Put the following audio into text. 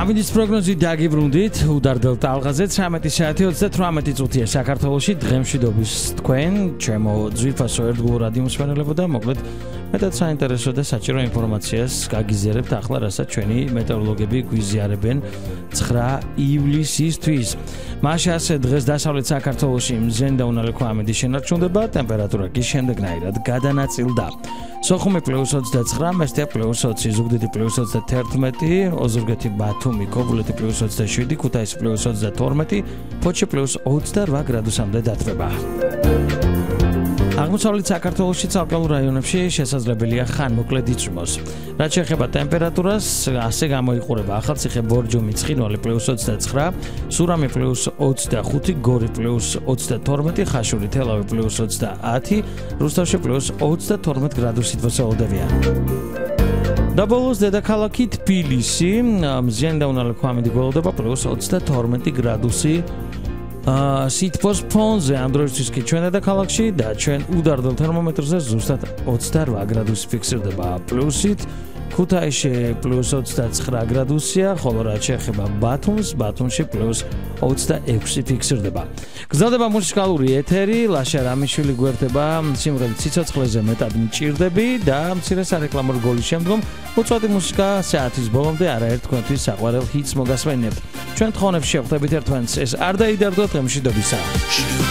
ამინდის პროგნოზი დაგიბრუნდით უდარდელ ტალღაზე 13 საათი 38 წუთია საქართველოში დღემშვიდობის თქვენ ჩემო ძვირფასო ერთგულ რადიო მსმენელებო და მოკლედ მეტად საინტერესო და საჭირო ინფორმაციას გაგიზიარებთ ახლა რასაც ჩვენი მეტეოროლოგები გვიზიარებენ 9 ივლისისთვის მაშინ ასე დღეს დასავლეთ საქართველოში მზენდა უნალექვა ამინდის შენარჩუნდება ტემპერატურა კი შემდეგნაირად გადანაწილდა სოხუმი +29, მესტია +20, ზუგდიდი +31, ოზურგეთი, ბათუმი, ქობულეთი +27, ქუთაისი +32, ფოთში +28 გრადუსამდე დათბება. აღმოსავლეთ საქართველოში ცალკეულ რაიონებში შესაძლებელია ხანმოკლედ იწვიმოს. რაც შეეხება ტემპერატურას, ასე გამოიყურება ახალციხე, ბორჯომი, ცხინვალი +29, სურამი +25, გორი +32, ხაშური, თელავი +30, რუსთავში +32 გრადუსით მოსავალდებიან. და ბოლოს დედაქალაქი თბილისი, მზიანი და უნალექვა ამინდი გველოდება +22 გრადუსი. სითბოს ფონზე ამ დროისთვის კი ჩვენ დედაქალაქში და ჩვენ უდარდელ თერმომეტრზე ზუსტად 28 გრადუსი ფიქსირდება პლუსით. ქუთაისში +29 გრადუსია, ხოლო რაც შეეხება ბათუმში +26 ფიქსირდება. გრძელდება მუსიკალური ეთერი, ლაშა რამიშვილი გვერდება სიმღერით ციცოცხლეზე მეტად მჭირდები და მცირე სარეკლამო რგოლის შემდგომ უწყვეტი მუსიკა საათის ბოლომდე არაერთ თქვენთვის საყვარელ ჰიტს მოგასმენებთ. ჩვენ თხოვნებს შევხვდებით ერთმანეთს, ეს არ დაიდარდოთ, ღემშვიდობისა.